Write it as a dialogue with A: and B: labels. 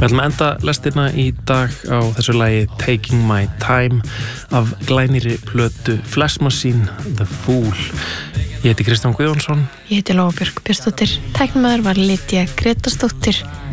A: Við ætlum að enda lestina í dag á þessu lagi Taking My Time af glænýrri plötu Flash Machine, The Fool. Ég heiti Kristján Guðjónsson.
B: Ég heiti Lóa Björk Björnsdóttir. Tæknimaður var Lydia Gretarsdóttir.